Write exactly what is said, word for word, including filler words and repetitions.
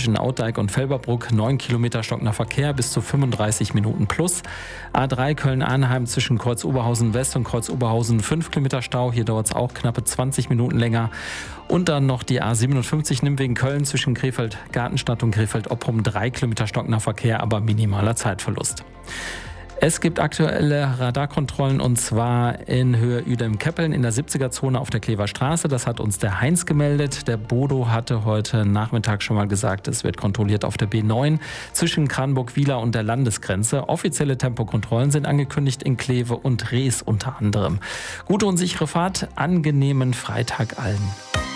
zwischen Outdijk und Felberbruck neun Kilometer stockender Verkehr bis zu fünfunddreißig Minuten plus. A drei Köln-Arnheim zwischen Kreuz Oberhausen West und Kreuz Oberhausen fünf Kilometer Stau. Hier dauert es auch knappe zwanzig Minuten länger. Und dann noch die A siebenundfünfzig Nimmwegen-Köln zwischen Krefeld-Gartenstadt und Krefeld-Oppum. drei Kilometer stockender Verkehr, aber minimaler Zeitverlust. Es gibt aktuelle Radarkontrollen und zwar in Höhe Uedem-Keppeln in der siebziger-Zone auf der Klever Straße. Das hat uns der Heinz gemeldet. Der Bodo hatte heute Nachmittag schon mal gesagt, es wird kontrolliert auf der B neun zwischen Kranburg-Wieler und der Landesgrenze. Offizielle Tempokontrollen sind angekündigt in Kleve und Rees unter anderem. Gute und sichere Fahrt, angenehmen Freitag allen.